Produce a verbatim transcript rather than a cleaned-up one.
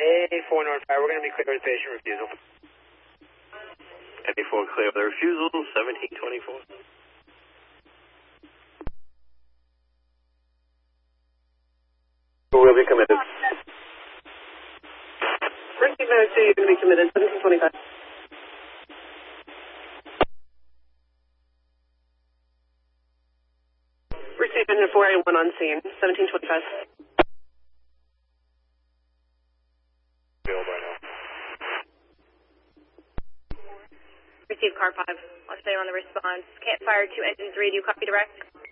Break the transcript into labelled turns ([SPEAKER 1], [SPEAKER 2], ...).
[SPEAKER 1] A four North Fire, we're going to be clear with patient refusal.
[SPEAKER 2] A four clear with the refusal, seventeen twenty-four.
[SPEAKER 3] Who will be committed?
[SPEAKER 4] First team two, you're going to be committed, seventeen twenty-five. First team engine four A one on scene, seventeen twenty-five.
[SPEAKER 5] Receive car five. I'll stay on the response. Can't fire to engine three. Do you copy direct?